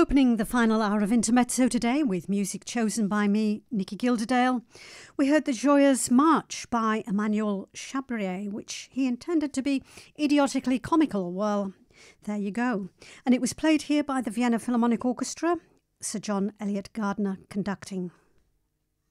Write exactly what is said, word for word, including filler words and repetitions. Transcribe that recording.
Opening the final hour of Intermezzo today with music chosen by me, Nikki Gilderdale, we heard the Joyeux March by Emmanuel Chabrier, which he intended to be idiotically comical. Well, there you go. And it was played here by the Vienna Philharmonic Orchestra, Sir John Eliot Gardiner conducting.